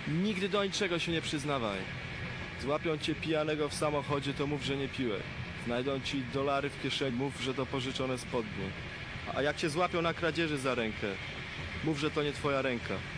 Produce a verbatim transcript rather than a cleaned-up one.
Nigdy do niczego się nie przyznawaj. Złapią cię pijanego w samochodzie, to mów, że nie piłeś. Znajdą ci dolary w kieszeni, mów, że to pożyczone spodnie. A jak cię złapią na kradzieży za rękę, mów, że to nie twoja ręka.